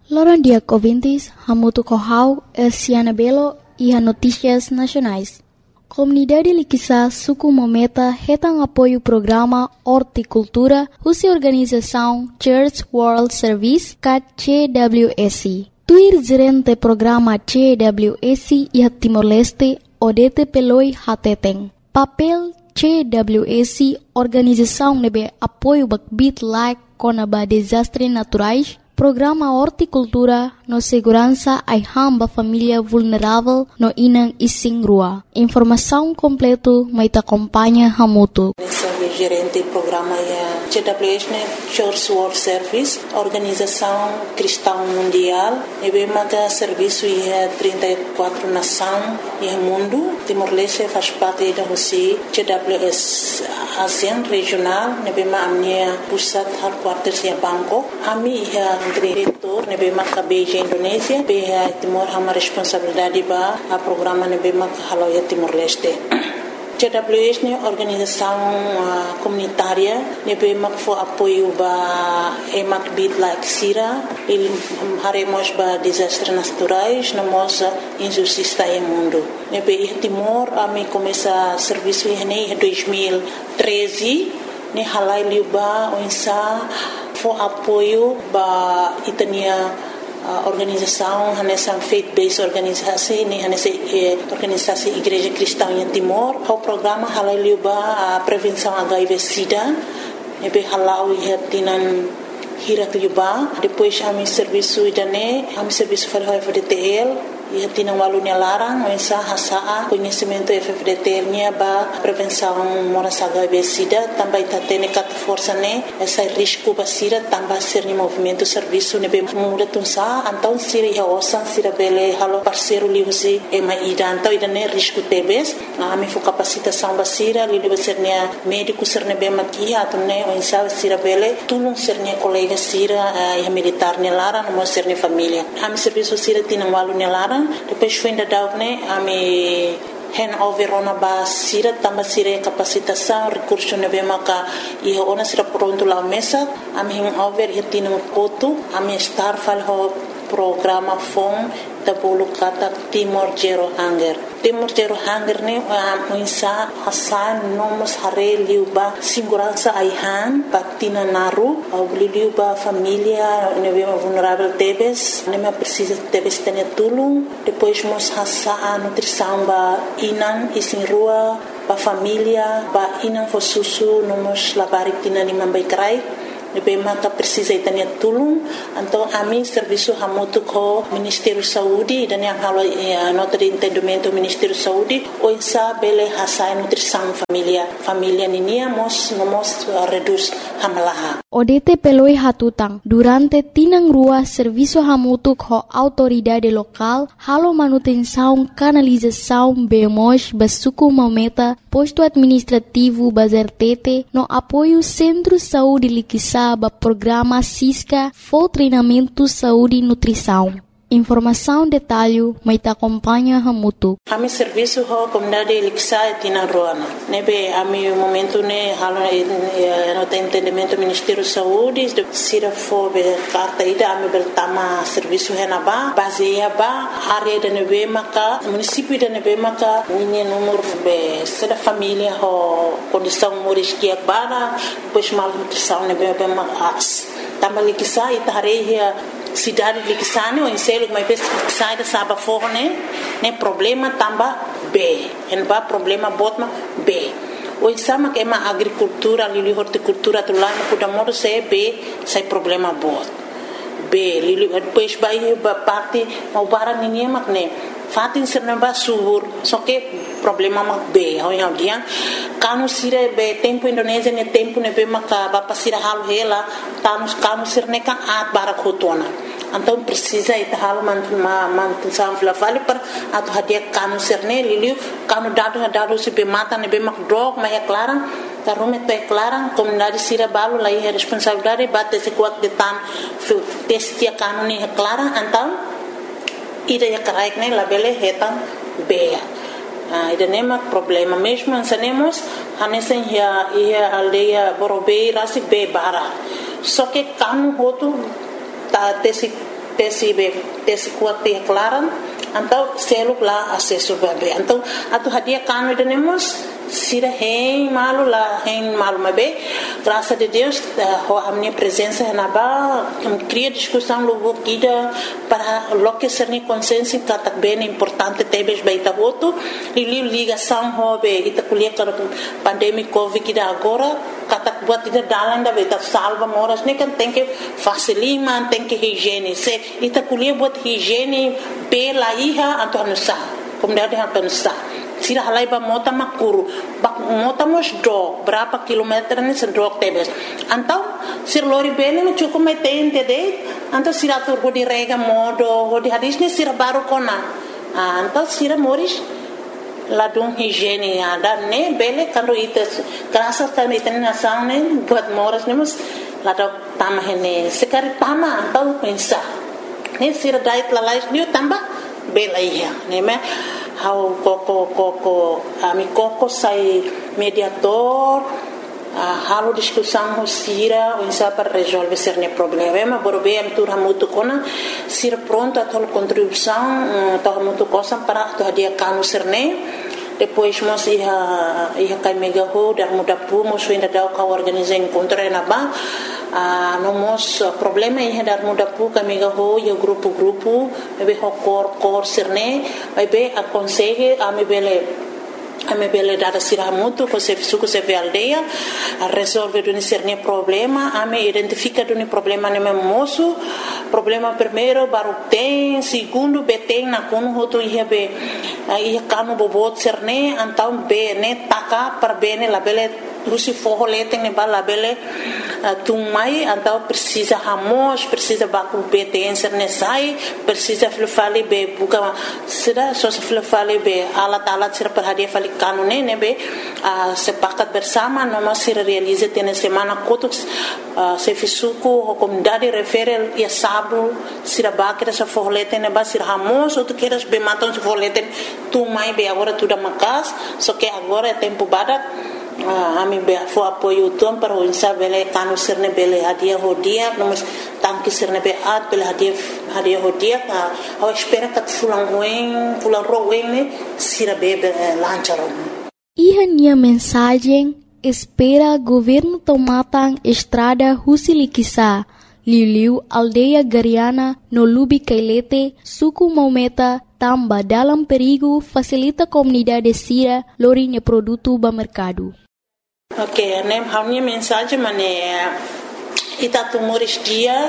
Loran dia ouvintes, Hamutu Kohau, Elciana Belo e a Notícias Nacionais. Comunidade Liquiçá, Suku Mometa, retam apoio o programa Horticultura, Russa Organização Church World Service, CWS. Tuir gerente programa CWS e a Timor-Leste, Odete Peloi Hateteng. Papel CWS, organização nebe apoio bakbit like conaba desastres naturais, programa Horticultura no segurança ai hamba família vulnerável no inang ising rua. Informação completo mai te acompanha Hamutu. Gerente do programa CWS, Church World Service, Organização Cristã Mundial, e bem mata serviço e 34 nações e mundo. Timor-Leste faz parte da Rússia, CWS ASEAN regional, e bem a minha pusat headquarters em Bangkok. A minha diretor, e bem a Beijing Indonésia, bem a Timor uma responsabilidade para o programa e bem a Haloia Timor-Leste. CWS é uma organização comunitária que foi apoio para emak bit like Sira, ele haremos para desastres naturais, na nossa injustiça no mundo. Nebe Timor a mim começa serviço em 2013, ne halai liuba onsa foi apoio para itania organização, nessa faith-based organização, nessa organização Igreja Cristã em Timor, o programa halal liuba a prevenção HIV/SIDA, nebe halal ihatinan hirak liuba, depois a mi serviço idane, a mi serviço para o FDTL, ihatinan walunya larang, mensa hasa conhecimento FDTL nya ba prevenção moras HIV/SIDA, também tatene kat força ne, essa risco ba SIDA, também ser ni movimento serviço nebe muda tunsa, então sira ia osan sira bele halo parceiro liusi ema ida, então idane risco tebes, a mi fo capacitação ba sira, liu ba ser nia médico ser nebe makia, atune mensa sira bele tulung ser nia colega sira ia militar ne larang, mo ser ni família. A mi serviço sira tinan walunya larang, depois foi ainda daune a me handover ona ba sira tamba sira capacitação recurso nebe maka e ona sira pronto lá mesa a me handover e tino koto a me estar fal ho programa fom da bolo kata Timor Zero Hunger. Timor Zero Hunger ne muinsa hasan nomos hare liuba segurança aihan patina naru au liuba família nebe vulnerável tebes nebe precisa tebes tenia tulung depois mos hasa a nutrição ba inan isin rua ba família ba inan fosusu nomos labari tina ni mambai krai nebe maka precisa itania tulung então a mim serviço hamutu ko Ministério Saúde dan yang halo nota de entendimento Ministério Saúde o insa bele hasa nutrição família ninia mos reduz hamlaha Odete peloi hatutang durante tinang rua serviço hamutu ko autoridade local halo manutenção canalização bemos basuku mameta posto administrativo bazertete no apoio Centro Saúde Liquiçá ba programa Cisca for treinamento saúde e nutrição. Informação detalhe mai te acompanha Hamutu. A mi serviço ho comunidade Liquiçá e tina roana. Nebe a mi momento ne halo no entendimento Ministério Saúde de sira fo be carta ida a mi bertama serviço henaba baseia ba área de nebe maka município de nebe maka minha número be sera família ho condição moriskia bara depois mal nutrição nebe be mas tamba Liquiçá e tareia cidade de Liquiçane ou em selo mas sai da saba forne né problema tamba B en ba problema botma B o sama que ma agricultura ali horticultura tu lá no da modo se B sai problema bot B li depois vai ba parte o bara ninguém mak ne fatin serna ba subur só que problema mak B ho yang dia kanu sire be tempo Indonésia ne tempo ne be maka ba pasira hal hela kanu sirne ka at bara khotona então precisa ita hal mantenção vale para atu hadia kanu sirne liliu kanu dado se be mata ne be mak drog mas é clara tarume to é clara comunidade sira balo lá é responsabilidade bate se kuat de tan testia kanu ni é clara então ida ya karaik ne labele hetan beia ida nema problema mesmo ansanemos hanesen ia aldeia borobei rasi be bara só que kanu hotu ta tesi tesi kuat te klaran então seluk lá acesso bebê então atu hadia kanu denemos sira hein malu mabe graças a Deus a minha presença na ba cria discussão logo kida para loque ser ni consenso que bem importante tebes baita voto e ligação hobe ita kuliah para pandemia covid kida agora kata buat ida dalan da beta salva moras ne kan tem que facilima tem que higiene se ita kuliah buat higiene pela iha atau nusa kemudian atau nusa sira halai ba mota makuru mota mos do berapa kilometer ni sedok tebes antau sir lori bele no cukup metente de antau sira tur bodi rega modo bodi hadis ni sira baru kona antau sira moris ladung higiene ada ne bele kalau itu kerasa kan itu nasang ne buat moras ne mus ladok tamah ne sekali tamah antau pensa ne sira diet lalais ni tambah bela iya ne me how koko ami koko sai mediator halo discussão sira insa para resolver cerne problema borbe am tur hamutu kona sira pronto a tol contribuição to hamutu cosa para to dia kanu cerne depois mos ia kai mega ho dar muda pu mos ainda dá ka organizar encontro na ba no mos problema ia dar muda pu ka mega ho ia grupo be ho cor cerne be aconselhe a me bele dada sira muito com se suco se aldeia a resolver do cerne problema a me identifica do problema ne moço problema primeiro baru tem segundo beteng na kono hoto ia be ia kanu bobot cerne então be ne taka per bene la bele rusi forro leteng ne bala bele tumai então precisa ramos precisa baku beteng cerne sai precisa fale be buka sira so fale be alat sira per hadia fale kanu ne be sepakat bersama noma sira realiza tene semana kotuk se fisuku o comunidade referel ia sabu sira bakira sa forro leteng ne ba sira ramos outro queiras be matam se forro leteng tumai be agora tudo makas só que agora é tempo badak ami be fo apoio tom para o insa bele kanu sirne bele hadia hodia nomos tanki sirne be at bele hadia hodia a espera que fulan roen ne sira bebe lancharon Ihania mensagem espera governo tomatang estrada Husilikisa Liu aldeia Gariana no Lubi Kailete suku Maumeta tamba dalam perigo facilita comunidade sira lorinha produto ba mercado. Ok, nem a minha mensagem é itatu moris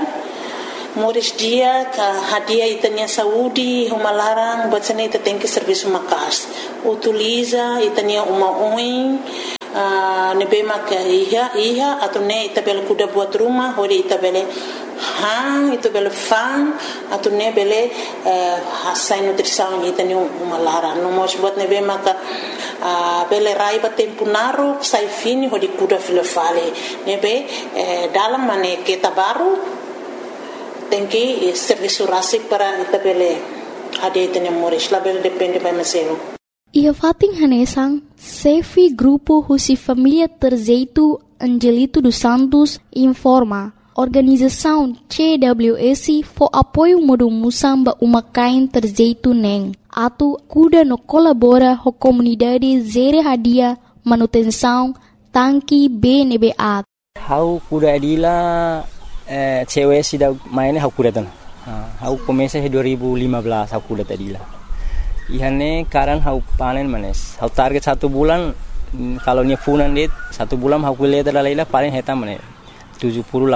dia que hadia itania saúde uma larang buat sana ita tem que serviço makas utiliza itania uma oin nebe mak iha atau ne ita bele kuda buat rumah hori ita bele itu bele fan atau ne bele hasai nutrição itania uma larang no mos buat nebe mak bele raiba tempo naru sai fini hori kuda filofale nebe dalam mane kita baru tem que serviço rasik para itabele ade itene moris label depende para meselo ia fating hanesang Sefi grupo Husi Família Terzeito Angelito dos Santos informa organização CWS for apoio modo musamba uma kain terzeito neng atu kuda no colabora ho comunidade zere hadia manutenção tanki BNBA how kuda adila cewek sudah mainnya aku datang. Aku komesa 2015 aku datang tadi lah. Ihane karan aku panen manes. Aku target 1 bulan kalau nya funan dit 1 bulan aku lihat adalah paling hitam manes 70-80.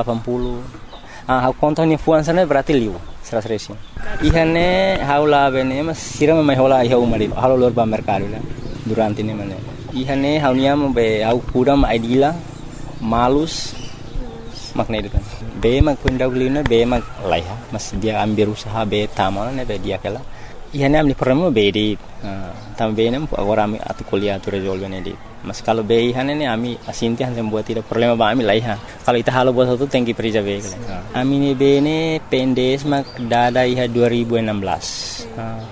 Aku kontak nya funan sana berarti liu 100. Ihane aku lah bene mas siram mai hola iha umari. Halo lor ba mercado lah durante ini manes. Ihane aku nya be aku kudam idila malus makna itu kan. Be mag pindaulina be mag laiha mas dia ambil usaha be taman ne be dia kala ihane amni problema be di tam be nem agora ami atu kuliah tu resolve ne di mas kalau be ihane ne ami asinti han buat tidak problema ba ami laiha kalau ita halo bos tu tengki perija be kala ami ne be ne pendes mag dada iha 2016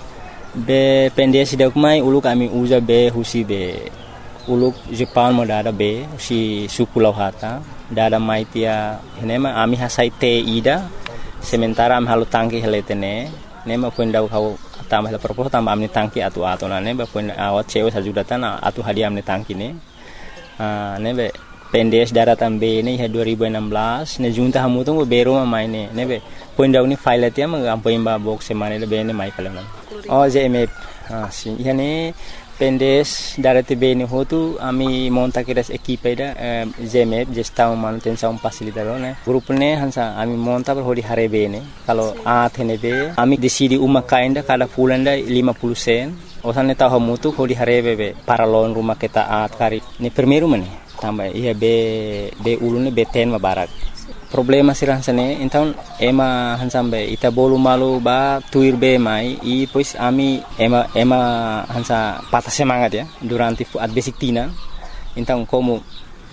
be pendes dak mai uluk ami uza be husi be uluk Jepang mo dada be si suku lauhata dada maitia henema ami hasai te ida sementara am halu tangki heletene ne ma pun dau kau tambah la propos tambah amni tangki atu na ne ba pun awat cewek sajudatan atu hadiah amni tangki ne ne be pendes daratan be ne 2016 ne junta hamu tu bero ma mai ne be pun dau ni file atia ma ampo imba box semane le be ne mai kalam oh jmf si yani pendes darate be ne hotu ami monta kiras equipe da jmf gestão manutenção facilitador ne grupo ne hansa ami monta per hodi hare be ne kalau athene be ami decidi uma kainda kada fulanda 50 sen osane tahu hamu tu hodi hare be para lon rumah kita at kari ne primeiro mane tambah iya be ulune be ten mabarak problema sirah sane então ema hansambe ita bolu malu ba tuir be mai e pois ami ema hansa patah semangat ya durante at basic tina então como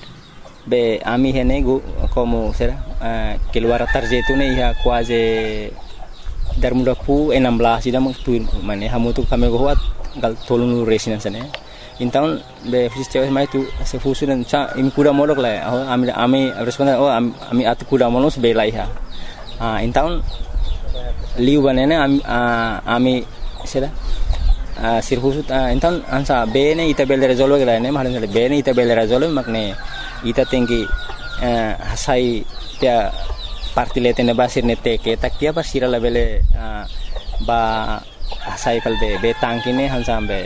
be ami hene como será keluar tarjeto ne ia quase dar muda pu 16 ida tuir mane hamu tu kami goat gal tolunu resinan sane então be fiz cewek mai tu se fusu dan cha imi kuda modok la ami responden ami atu kuda monos be lai ha então liu banene ami sera sir fusu então ansa be ne ita bel resolve la ne mahalan be ne ita bel resolve makne ita tinggi hasai tia parti letene basir ne teke takia pasira la bele ba hasai kal be tangkine hansambe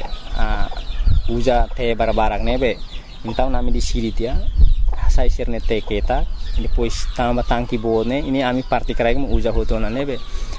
uja te barbarak nebe então nami di siri dia sai sirne te keta depois tamba tangki bone ini ami parti krai mu uja hotona nebe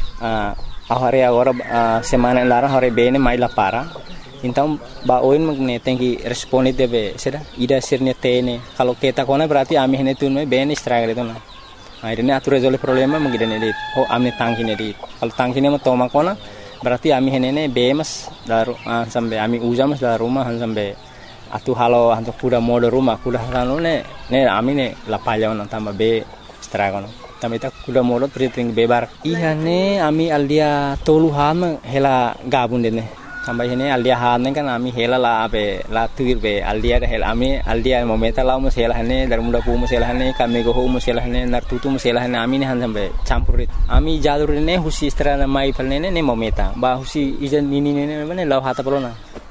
ahare agora semana lara hore bene mai la para então ba oin magne tenki responde debe seda ida sirne tene kalau keta kona berarti ami hene tunme bene struggle itu na akhirnya atur resolve problema mengidane dit oh ami tangki ne dit kalau tangki ne toma kona berarti ami henene bemas daru sampai ami uja mas daru rumah sampai atu halo antuk kuda mode rumah kuda halo ne ami ne lapalya on tambah be stragon tambah ita kuda mode priting bebar iya ne ami aldia tolu ham hela gabun dene tambah hene aldia han kan ami hela la be la tuir be aldia hela ami aldia momenta la mus hela hene dar muda pu mus hela hene kami go mus hela hene nar tutu mus hela hene ami ne han sampai campurit ami jalur ne husi strana mai palne ne momenta ba husi ijan nini ne ne law hata polona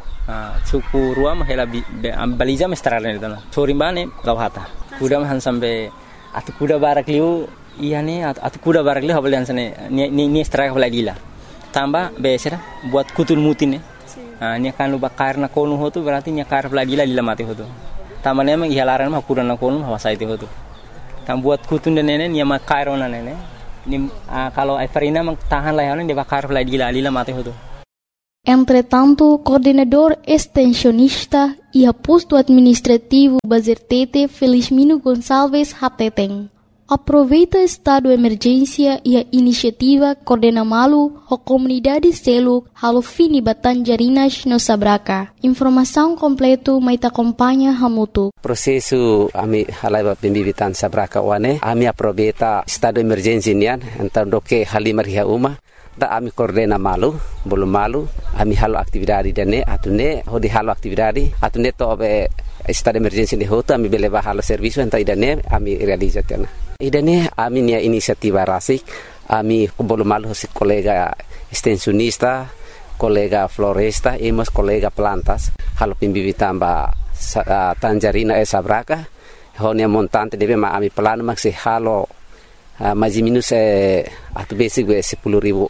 suku ruam hela baliza mestrana ne dana sorimbane law hata kuda han sampai atu kuda barak liu iya ne atu kuda barak liu habal sane ni straka balagila tambah besera buat kutul mutin nya kan luba karna konu hotu berarti nya kar lagila lila mati hotu tambah ne mang ihalaran mah kurana konu hawasa itu hotu tam buat kutun dan nene nya makairo na nene ni kalau Everina mang tahan lah ne de bakar lagila lila mati hotu. Entretanto, coordenador extensionista e posto administrativo Bazertete Felizmino Gonçalves Hateteng aproveita estado de emergência e a iniciativa coordena malu a comunidade selo halo fini Batanjarinas no Sabraca. Informação completa maita acompanha hamutu. Prosesu ami halaiba pembibitan Sabraca wane ami aproveita estado de emergência nian então doke halimar hia uma da ami coordena malu belum malu ami halo aktividade dane atune hodi halo aktividade atune to be estado de emergência de hoto ami beleba halo serviço então idane ami realizatena idane ami nia inisiativa rasik ami belum malu si kolega extensionista kolega floresta emos kolega plantas halo pimbibitan ba Tanjarina Sabraca honia montante debe ma ami plano maksi halo mais minus atu basic 10.000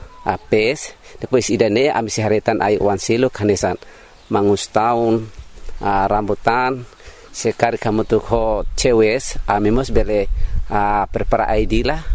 PS depois idane ami siharetan ai wan selo kanesan mangus tahun rambutan sekali kamu tuh ho cewes ami mos bele prepara ID lah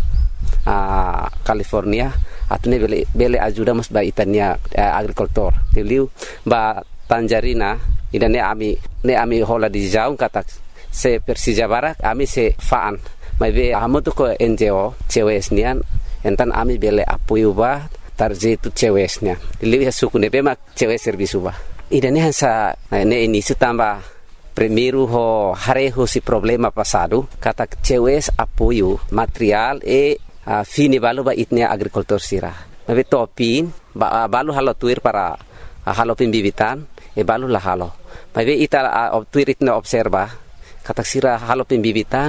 California atune bele ajuda mos ba itania agrikultur tiliu ba Tanjarina idane ami hola di jauh kata se Persija Barat ami se faan mai amu tu ko NGO cewesnian entan ami bele apoio ba tarjetu cewesnya lihat suku ne bema cewes servisu ba idane hansa ne ini tambah primeiro ho hareho si problema passado kata cewes apoio material fini balu ba itnia agrikultur sira mai topin balu halo tuir para halo pimbibitan balu lah halo mai ita tuir itna observa kata sira halo pimbibitan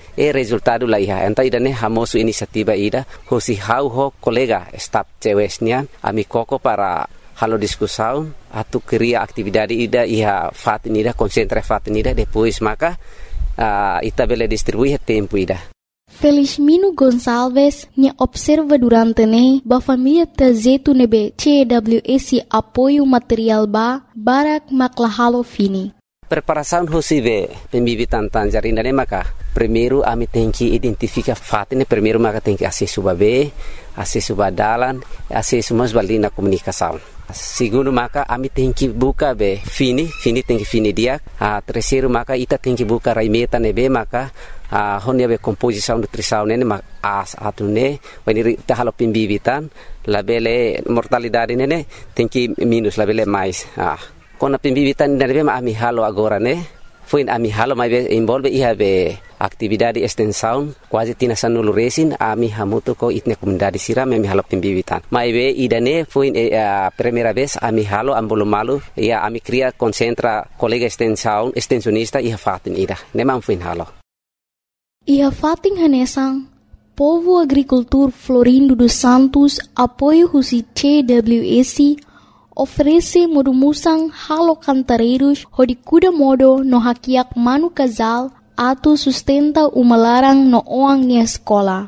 resultado la iha enta idane hamosu inisiativa ida hosi ho kolega staf cewesnya ami koko para halo discussão atu cria atividade ida iha fatin ida concentra fatin ida depois maka ita bele distribuir tempo ida. Felizmino Gonçalves nya observa durante ne ba família tazetu nebe CWS apoio material barak maklahalo fini. Preparação hosive pembibitan tangerina ne maka primeiro ami tem que identificar fatine primeiro maka tem que acesso babe acesso badalan acesso mas balina comunicação. Segundo maka ami tem que buka be fini tem que fini dia. Terceiro maka ita tem que buka raimeta nebe maka honia be composição nutrição nene as atune when ita halo pembibitan labele mortalidade nene tem que minus labele mais. Kona pembibitan nebe ma ami halo agora ne foi ami halo mai be envolve iha be atividade extensão quase tina sanulu resin ami hamuto ko itne comunidade siram ami halo pembibitan mai be idane foi primeira vez ami halo ambolo malu ia ami cria concentra colega extensão extensionista iha fatin ida nemam foi halo iha fatin hanesang Povo Agricultor Florindo dos Santos apoio husi CWS oferece modumusang halo cantareiros hodikuda modo no hakiak manu casal atu sustenta umalarang no oang ni escola.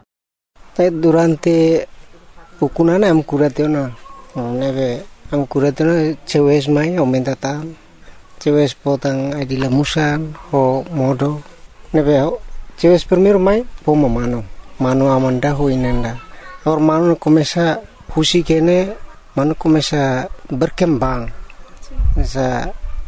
Durante pukunana am kuratena neve am kuratena cewes mai aumenta tam cewes potang adila musan ho modo neve cewes primeiro mai poma mano amanda ho inenda or mano começa husi kene mano começa berkembang sa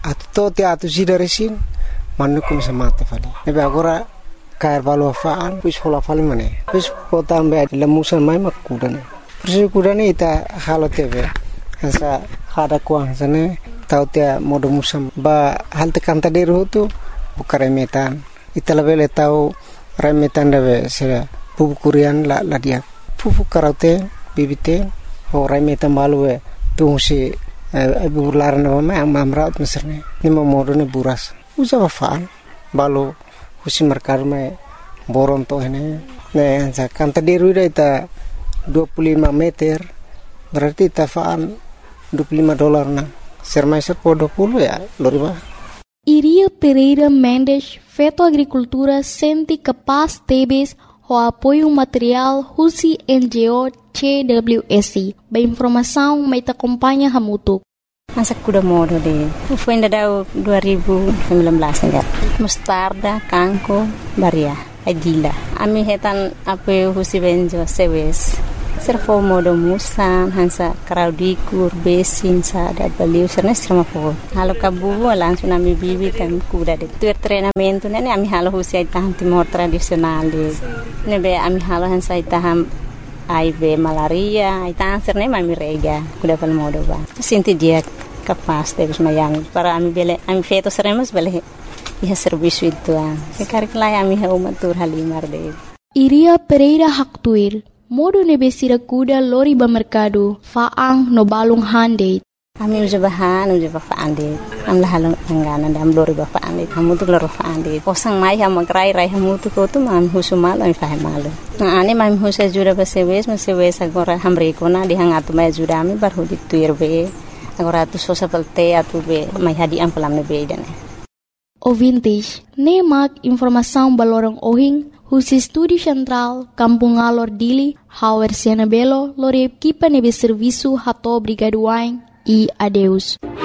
atu sidaresin mano começa mate fali nebe agora cair valo faan pus hola fali mane pus potan be lemusan mai makudane persi kudane ita halo tebe sa hada kuang sane tau tia modo musam ba halte kanta deru tu bukare metan ita lebele tau remetan debe sera pupu kurian la dia pupu karaute bibite Horai meta malu tu si bular na mama amamraut meserne ni momodo ne buras usa wafaan balu husi merkar me boron to ne sa kanta deru ita 25 meter berarti tafaan $25 na sermaiser po 20 ya loriba. Iria Pereira Mendes feto agricultura senti capaz tebes o apoio material husi NGO CWS. Ba informação mai ta acompanha hamutuk. Masa kuda modo de. Foi ainda dau 2019 enggak. Mustarda, kangko, baria, adila. Ami hetan apoio husi benjo sewes. Servo modo musan hansa kraudikur besin sa da baliu sernes sama po. Halo kabu langsung ami bibi kan kuda de. Tu treinamento nene ami halo husi itahan timor tradisional de. Nebe ami halo hansa itaham HIV malaria itahan serne mami rega kuda pal modo ba. Sinti dia capaz de mayang para ami bele ami feto seremos bele iha serviço itu. Sekarang lai ami ha umatur halimar de. Iria Pereira Haktuir modo nebesira kuda lori ba mercado faang no balung hande. Ami uja bahan uja faande. Am lahalong angganan dam lori ba faande. Hamu tu lori faande. Posang mai ha magrai rai hamu tu ko tu mam husumal ami fahe malu. Na ane mam husa jura ba sewes agora hamre ko na di hangatu mai jura ami bar hudi tuir be. Agora tu sosa pelte atu be mai hadi am pelam be dane. Ouvintes, nemak informação balorong ohing husi Estúdio Central, Kampung Alor Dili, Hauer Siana Belo, lori equipa nebe serviço rato brigaduain e adeus.